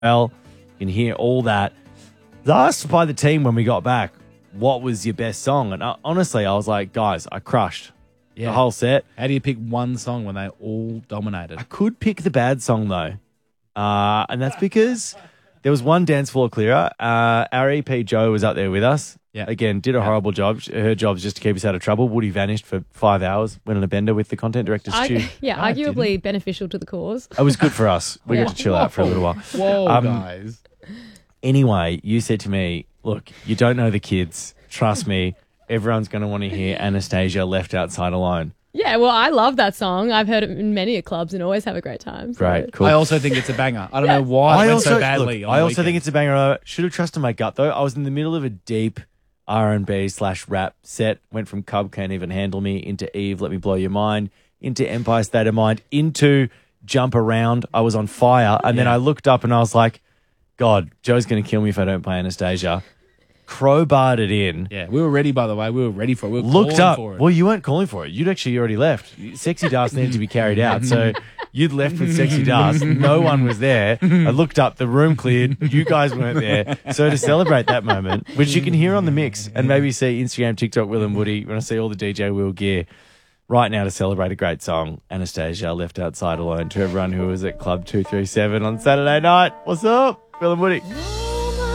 well. You can hear all that. I was asked by the team when we got back, what was your best song? And honestly, I was like, guys, I crushed the whole set. How do you pick one song when they all dominated? I could pick the bad song, though. And that's because there was one dance floor clearer. Our EP Jo was up there with us. Yeah. Again, did a horrible job. Her job's just to keep us out of trouble. Woody vanished for 5 hours, went on a bender with the content director, Stu. Arguably beneficial to the cause. It was good for us. We got to chill out for a little while. Whoa, guys. Anyway, you said to me, look, you don't know the kids. Trust me, everyone's going to want to hear Anastasia Left Outside Alone. Yeah, well, I love that song. I've heard it in many clubs and always have a great time. So. Great, cool. I also think it's a banger. I don't know why it went so badly. I also think it's a banger. Should have trusted my gut, though. I was in the middle of a deep R&B/rap set. Went from Cub Can't Even Handle Me into Eve, Let Me Blow Your Mind, into Empire State of Mind, into Jump Around. I was on fire. And then I looked up and I was like, God, Joe's going to kill me if I don't play Anastasia. Crowbarred it in. Yeah, we were ready, by the way. We were ready for it. We were Looked calling up. for it. Well, you weren't calling for it. You'd actually already left. Sexy Dust needed to be carried out. So you'd left with Sexy Dust. No one was there. I looked up. The room cleared. You guys weren't there. So to celebrate that moment, which you can hear on the mix and maybe see Instagram, TikTok, Will and Woody, when I see all the DJ Will gear right now to celebrate a great song, Anastasia Left Outside Alone, to everyone who was at Club 237 on Saturday night. What's up, Will and Woody?